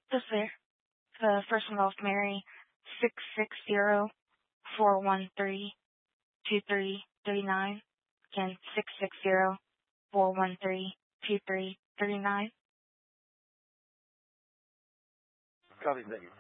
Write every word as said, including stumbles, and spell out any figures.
This is the first one off Mary, six six zero four one three two three three nine. Again, six six zero four one three two three three nine. Copy, thank you.